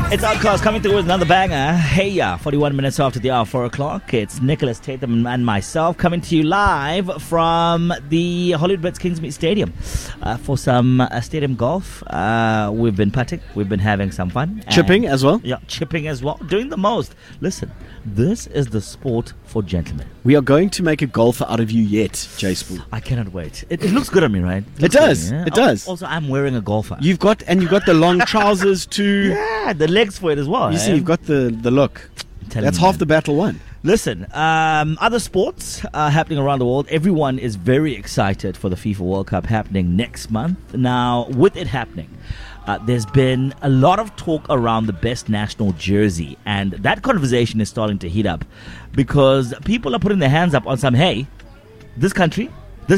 It's Outcast coming through with another banger. Hey, 41 minutes after the hour, 4 o'clock. It's Nicholas Tatham and myself coming to you live from the Hollywood Kingsmead Stadium for some stadium golf. We've been putting, we've been having some fun. Chipping as well? Yeah, chipping as well. Doing the most. Listen, this is the sport for gentlemen. We are going to make a golfer out of you yet, Jay Spool. I cannot wait. It looks good on me, right? It does. Yeah? It does. Also, I'm wearing a golfer. You've got the long trousers too. Yeah, the legs for it as well. You see, you've got the look. That's half the battle won. Listen, other sports happening around the world. Everyone is very excited for the FIFA World Cup happening next month. Now, with it happening, there's been a lot of talk around the best national jersey, and that conversation is starting to heat up because people are putting their hands up on some, hey, this country,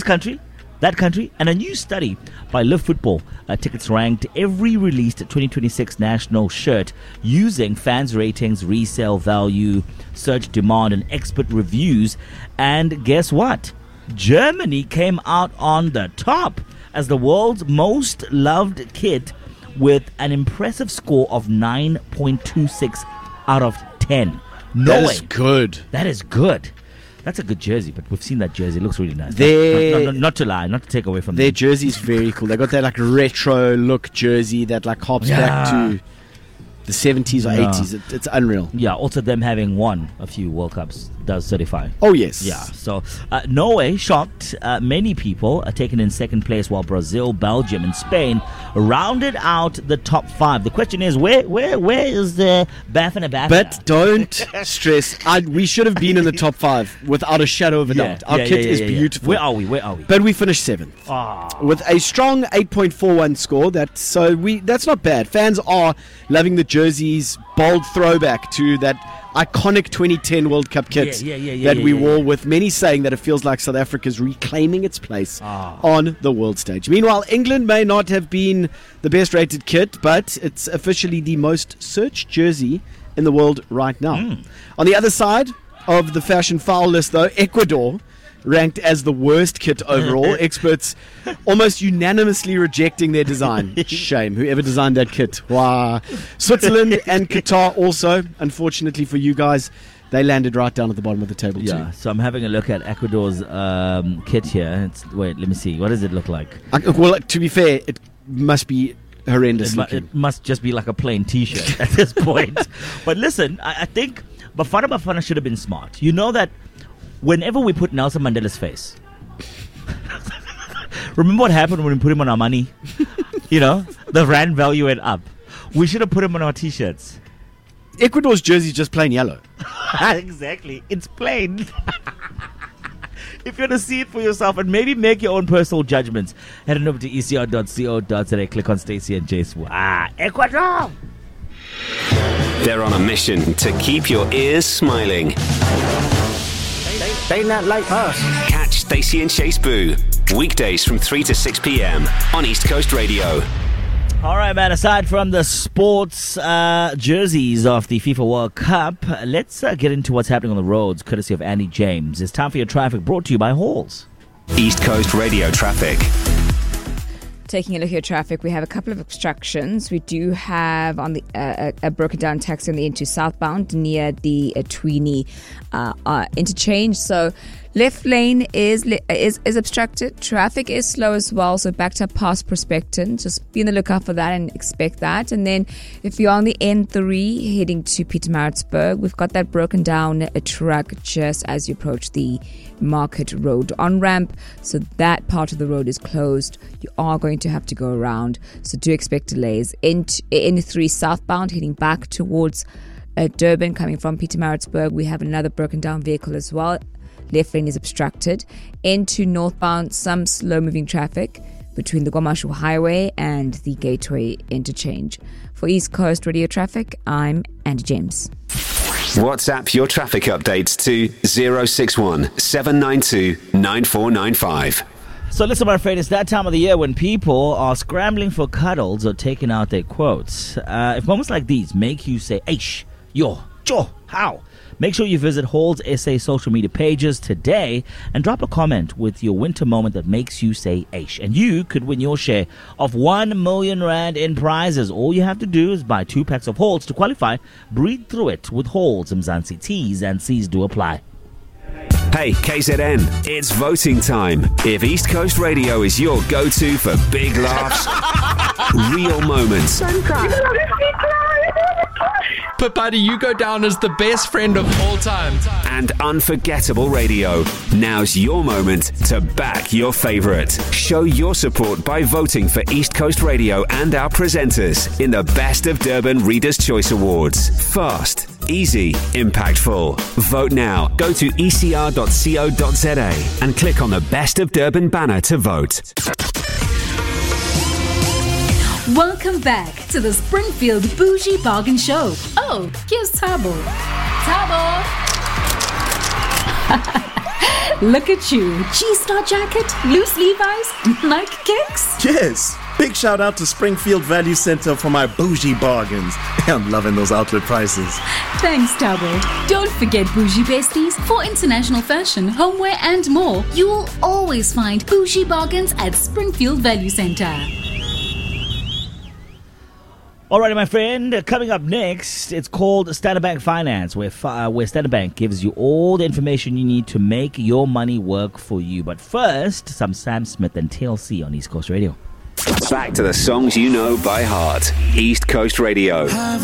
that country, and a new study by Live Football Tickets ranked every released 2026 national shirt using fans' ratings, resale value, search demand, and expert reviews. And guess what? Germany came out on the top as the world's most loved kit with an impressive score of 9.26 out of 10. No way. That is good. That is good. That's a good jersey, but we've seen that jersey. It looks really nice. Not to lie, not to take away from their them. jersey's very cool. They got that like retro look jersey that like hops back to the 70s or 80s. It's unreal. Yeah, also them having won a few World Cups does certify. Oh, yes. Yeah, so Norway shocked many people, taken in second place, while Brazil, Belgium, and Spain rounded out the top 5. The question is, where is the Bafana Bafana? But don't stress. We should have been in the top 5 without a shadow of a doubt. Our kit is beautiful. Where are we? But we finished 7th with a strong 8.41 score. That's not bad. Fans are loving the jerseys. Bold throwback to that iconic 2010 World Cup kit that we wore, with many saying that it feels like South Africa's reclaiming its place on the world stage. Meanwhile, England may not have been the best rated kit, but it's officially the most searched jersey in the world right now. On the other side of the fashion foul list, though, Ecuador ranked as the worst kit overall. Experts almost unanimously rejecting their design. Shame, whoever designed that kit. Wow. Switzerland and Qatar also, unfortunately for you guys, they landed right down at the bottom of the table too. Yeah, so I'm having a look at Ecuador's kit here. Wait, let me see. What does it look like? Well, to be fair, it must be horrendous looking. It must just be like a plain T-shirt at this point. But listen, I think Bafana should have been smart. You know that whenever we put Nelson Mandela's face, remember what happened when we put him on our money? You know, the rand value went up. We should have put him on our T-shirts. Ecuador's jersey is just plain yellow. Exactly. It's plain. If you want to see it for yourself and maybe make your own personal judgments, head on over to ecr.co.za, click on Stacey and Jace. Ecuador! They're on a mission to keep your ears smiling. They not like us. Catch Stacey and Chase Boo weekdays from 3 to 6 p.m. on East Coast Radio. All right, man, aside from the sports jerseys of the FIFA World Cup, let's get into what's happening on the roads, courtesy of Andy James. It's time for your traffic, brought to you by Halls. East Coast Radio traffic. Taking a look at your traffic, we have a couple of obstructions. We do have on the a broken down taxi on the into southbound near the Tweenie interchange. So left lane is obstructed. Traffic is slow as well, so backed up past Prospecton. Just be on the lookout for that and expect that. And then if you're on the N3 heading to Pietermaritzburg, we've got that broken down truck just as you approach the Market Road on-ramp. So that part of the road is closed. You are going to have to go around. So do expect delays. N3 southbound heading back towards Durban coming from Pietermaritzburg. We have another broken down vehicle as well. Left lane is obstructed. Into northbound, some slow-moving traffic between the Guamashu Highway and the Gateway interchange. For East Coast Radio Traffic, I'm Andy James. WhatsApp your traffic updates to 061 792 9495. So listen, my friend, it's that time of the year when people are scrambling for cuddles or taking out their quotes. If moments like these make you say, "Aish, yo, How? Make sure you visit Halls SA social media pages today and drop a comment with your winter moment that makes you say Aish. And you could win your share of 1 million rand in prizes. All you have to do is buy 2 packs of Halls to qualify. Breathe through it with Halls. Mzansi. T's and C's do apply. Hey, KZN, it's voting time. If East Coast Radio is your go-to for big laughs, real moments, but buddy, you go down as the best friend of all time, and unforgettable radio, now's your moment to back your favourite. Show your support by voting for East Coast Radio and our presenters in the Best of Durban Readers' Choice Awards. Fast, easy, impactful. Vote now. Go to ecr.co.za and click on the Best of Durban banner to vote. Welcome back to the Springfield Bougie Bargain Show. Oh, here's Tabo. Tabo! Look at you. G-Star jacket, loose Levi's, Nike kicks. Yes. Big shout out to Springfield Value Centre for my bougie bargains. I'm loving those outlet prices. Thanks, Tabo. Don't forget Bougie Besties for international fashion, homeware and more. You will always find bougie bargains at Springfield Value Centre. Alrighty, my friend, coming up next, it's called Standard Bank Finance, where Standard Bank gives you all the information you need to make your money work for you. But first, some Sam Smith and TLC on East Coast Radio. Back to the songs you know by heart. East Coast Radio.